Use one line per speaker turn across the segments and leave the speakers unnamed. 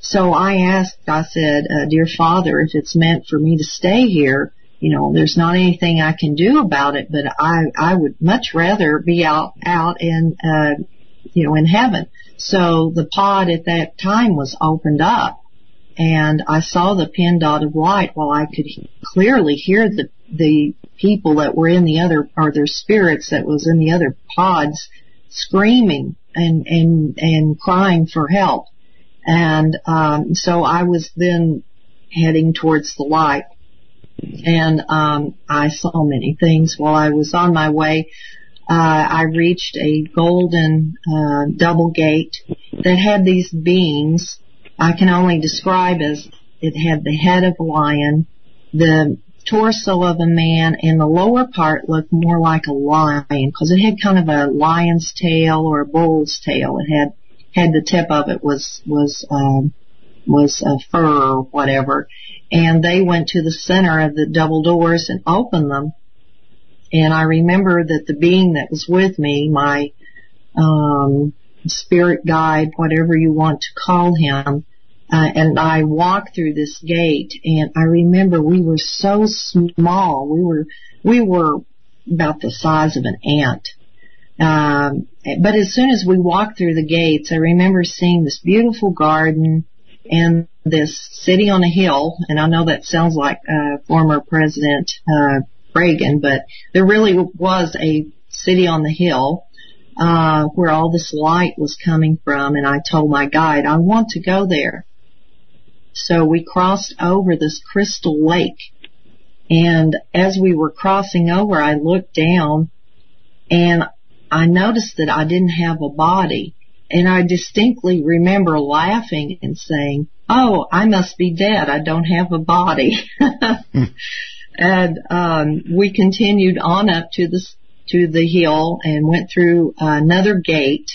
So I said, Dear Father, if it's meant for me to stay here, there's not anything I can do about it, but I would much rather be out in, in heaven. So the pod at that time was opened up, and I saw the pin dot of light while I could clearly hear the people that were in the other, or their spirits that was in the other pods screaming and crying for help. And so I was then heading towards the light, and I saw many things while I was on my way. I reached a golden double gate that had these beings I can only describe as it had the head of a lion, the torso of a man, and the lower part looked more like a lion because it had kind of a lion's tail or a bull's tail. It had the tip of it was a fur or whatever, and they went to the center of the double doors and opened them. And I remember that the being that was with me, my spirit guide, whatever you want to call him, and I walked through this gate, and I remember we were so small. We were about the size of an ant. But as soon as we walked through the gates, I remember seeing this beautiful garden and this city on a hill. And I know that sounds like former President Reagan, but there really was a city on the hill where all this light was coming from. And I told my guide, I want to go there. So we crossed over this crystal lake. And as we were crossing over, I looked down and I noticed that I didn't have a body. And I distinctly remember laughing and saying, oh, I must be dead. I don't have a body. And we continued on up to the hill and went through another gate.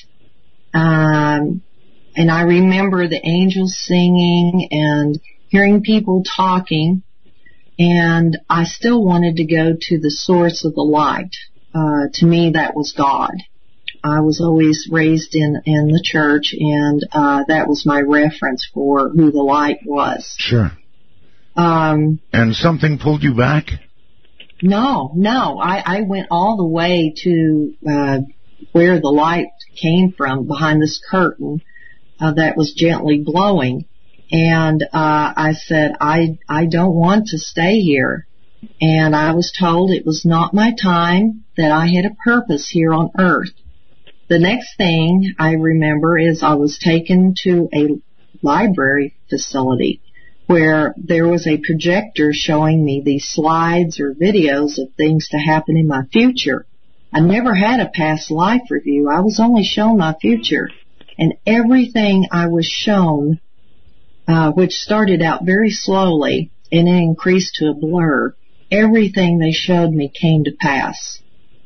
And I remember the angels singing and hearing people talking. And I still wanted to go to the source of the light. To me, that was God. I was always raised in the church, and that was my reference for who the light was.
Sure. And something pulled you back?
No. I went all the way to where the light came from, behind this curtain that was gently blowing. And I said, I don't want to stay here. And I was told it was not my time, that I had a purpose here on earth. The next thing I remember is I was taken to a library facility where there was a projector showing me these slides or videos of things to happen in my future. I never had a past life review. I was only shown my future. And everything I was shown, which started out very slowly and it increased to a blur, everything they showed me came to pass.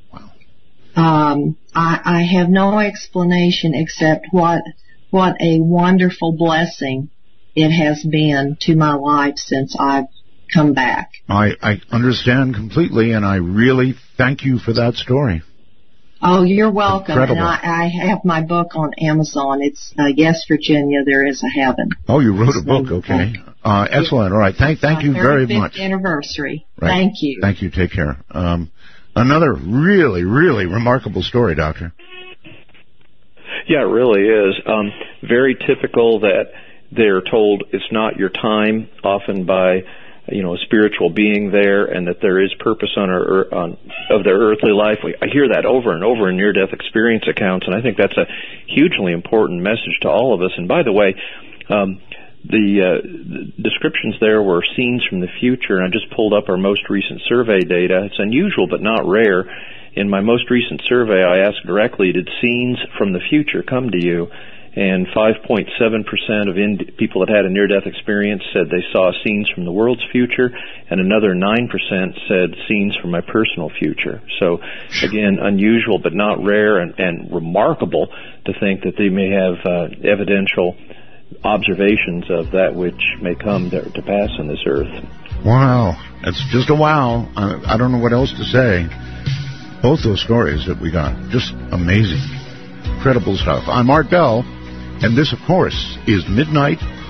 I have no explanation except what a wonderful blessing it has been to my life since I've come back.
I understand completely, and I really thank you for that story.
Oh, you're welcome.
Incredible.
And I have my book on Amazon. It's Yes, Virginia, There Is a Heaven.
Oh, you wrote a book, okay. Excellent. All right. Thank you very much.
35th anniversary.
Right.
Thank you.
Thank you. Take care. Another really, really remarkable story, Doctor.
Yeah, it really is. Very typical that they're told it's not your time, often by a spiritual being there, and that there is purpose of their earthly life. I hear that over and over in near-death experience accounts, and I think that's a hugely important message to all of us. And by the way, the descriptions there were scenes from the future, and I just pulled up our most recent survey data. It's unusual but not rare. In my most recent survey, I asked directly, did scenes from the future come to you? And 5.7% of people that had a near-death experience said they saw scenes from the world's future, and another 9% said scenes from my personal future. So, again, unusual but not rare, and remarkable to think that they may have evidential observations of that which may come to pass on this earth.
Wow. That's just a wow. I don't know what else to say. Both those stories that we got, just amazing. Incredible stuff. I'm Art Bell, and this, of course, is Midnight